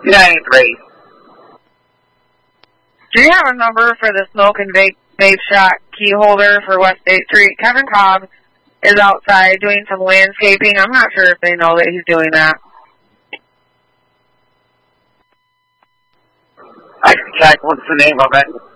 293. Do you have a number for the smoke and vape shop key holder for West 8th Street? Kevin Cobb is outside doing some landscaping. I'm not sure if they know that he's doing that. I can check. What's the name of it?